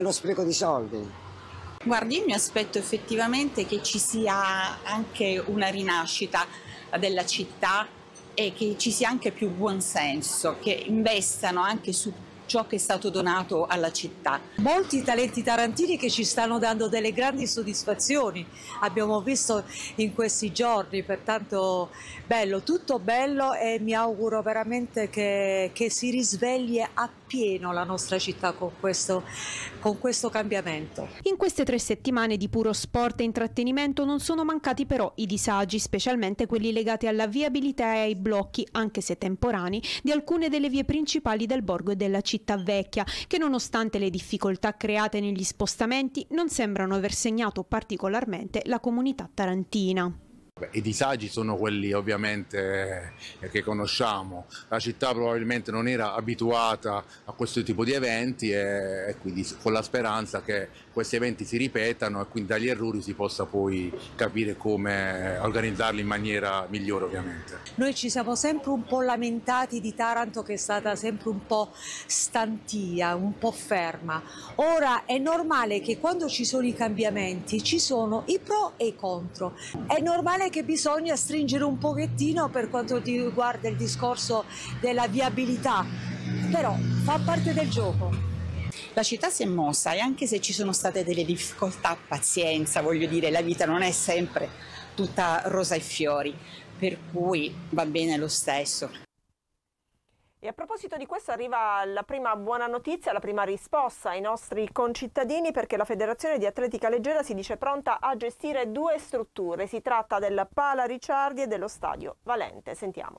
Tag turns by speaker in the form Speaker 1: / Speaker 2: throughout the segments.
Speaker 1: Lo spreco di soldi.
Speaker 2: Guardi, io mi aspetto effettivamente che ci sia anche una rinascita della città e che ci sia anche più buonsenso, che investano anche su ciò che è stato donato alla città.
Speaker 3: Molti talenti tarantini che ci stanno dando delle grandi soddisfazioni, abbiamo visto in questi giorni, pertanto bello, tutto bello e mi auguro veramente che si risvegli appieno la nostra città con questo cambiamento.
Speaker 4: In queste 3 settimane di puro sport e intrattenimento non sono mancati però i disagi, specialmente quelli legati alla viabilità e ai blocchi, anche se temporanei, di alcune delle vie principali del borgo e della città vecchia, che nonostante le difficoltà create negli spostamenti non sembrano aver segnato particolarmente la comunità tarantina.
Speaker 5: I disagi sono quelli ovviamente che conosciamo, la città probabilmente non era abituata a questo tipo di eventi e quindi con la speranza che questi eventi si ripetano e quindi dagli errori si possa poi capire come organizzarli in maniera migliore ovviamente.
Speaker 3: Noi ci siamo sempre un po' lamentati di Taranto che è stata sempre un po' stantia, un po' ferma. Ora è normale che quando ci sono i cambiamenti ci sono i pro e i contro. È normale che bisogna stringere un pochettino per quanto riguarda il discorso della viabilità, però fa parte del gioco.
Speaker 2: La città si è mossa e anche se ci sono state delle difficoltà, pazienza, voglio dire, la vita non è sempre tutta rosa e fiori, per cui va bene lo stesso.
Speaker 6: E a proposito di questo arriva la prima buona notizia, la prima risposta ai nostri concittadini, perché la Federazione di Atletica Leggera si dice pronta a gestire 2 strutture. Si tratta del Pala Ricciardi e dello Stadio Valente. Sentiamo.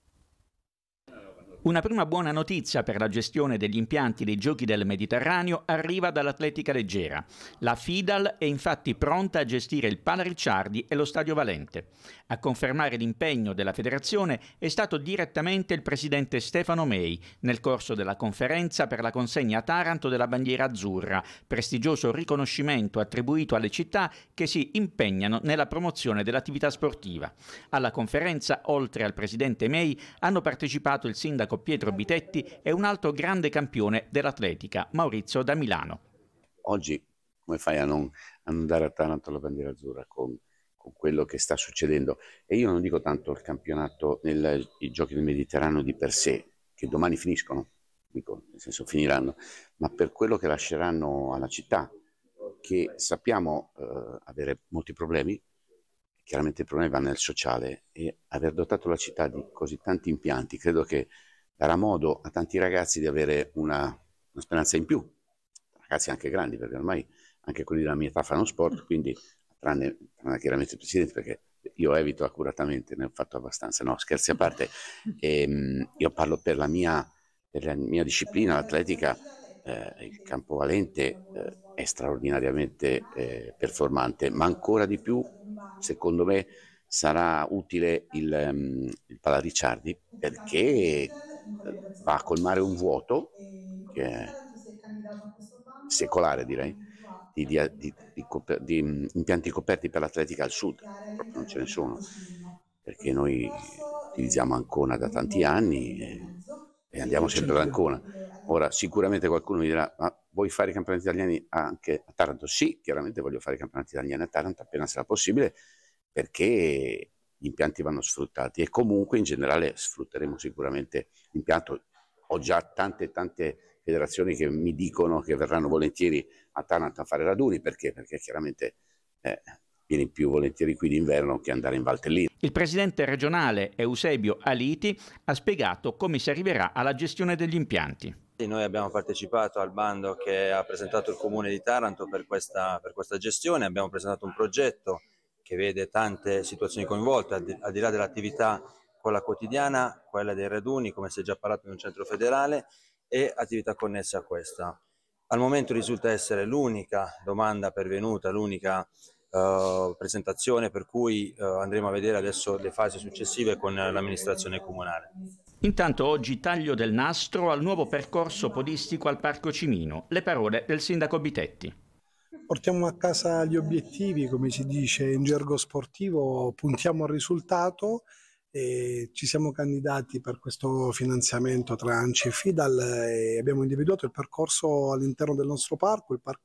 Speaker 7: Una prima buona notizia per la gestione degli impianti dei Giochi del Mediterraneo arriva dall'Atletica Leggera. La FIDAL è infatti pronta a gestire il Pala Ricciardi e lo Stadio Valente. A confermare l'impegno della federazione è stato direttamente il presidente Stefano Mei nel corso della conferenza per la consegna a Taranto della bandiera azzurra, prestigioso riconoscimento attribuito alle città che si impegnano nella promozione dell'attività sportiva. Alla conferenza, oltre al presidente Mei, hanno partecipato il sindaco Pietro Bitetti e un altro grande campione dell'atletica, Maurizio da Milano.
Speaker 8: Oggi come fai a non dare a Taranto la bandiera azzurra con quello che sta succedendo? E io non dico tanto il campionato i Giochi del Mediterraneo di per sé, che domani finiscono, dico, nel senso finiranno, ma per quello che lasceranno alla città, che sappiamo avere molti problemi. Chiaramente il problema va nel sociale, e aver dotato la città di così tanti impianti credo che darà modo a tanti ragazzi di avere una speranza in più, ragazzi anche grandi, perché ormai anche quelli della mia età fanno sport, quindi tranne chiaramente il presidente, perché io evito accuratamente, ne ho fatto abbastanza, no, scherzi a parte, io parlo per la mia disciplina, l'atletica. Il campo Valente è straordinariamente performante, ma ancora di più, secondo me, sarà utile il Pala Ricciardi, perché va a colmare un vuoto che è secolare, direi, di impianti coperti per l'atletica al sud. Proprio non ce ne sono, perché noi utilizziamo Ancona da tanti anni e andiamo sempre ad Ancona. Ora sicuramente qualcuno mi dirà: ma vuoi fare i campionati italiani anche a Taranto? Sì, chiaramente voglio fare i campionati italiani a Taranto appena sarà possibile, perché gli impianti vanno sfruttati e comunque in generale sfrutteremo sicuramente l'impianto. Ho già tante federazioni che mi dicono che verranno volentieri a Taranto a fare raduni, perché chiaramente vieni più volentieri qui d'inverno che andare in Valtellina.
Speaker 7: Il presidente regionale Eusebio Aliti ha spiegato come si arriverà alla gestione degli impianti.
Speaker 9: Noi abbiamo partecipato al bando che ha presentato il Comune di Taranto per questa gestione, abbiamo presentato un progetto che vede tante situazioni coinvolte, al di là dell'attività quella quotidiana, quella dei raduni, come si è già parlato in un centro federale, e attività connesse a questa. Al momento risulta essere l'unica domanda pervenuta, l'unica presentazione, per cui andremo a vedere adesso le fasi successive con l'amministrazione comunale.
Speaker 7: Intanto oggi taglio del nastro al nuovo percorso podistico al Parco Cimino. Le parole del sindaco Bitetti.
Speaker 10: Portiamo a casa gli obiettivi, come si dice in gergo sportivo, puntiamo al risultato
Speaker 1: Ci siamo candidati per questo finanziamento tra ANCI e FIDAL e abbiamo individuato il percorso all'interno del nostro parco. Il parco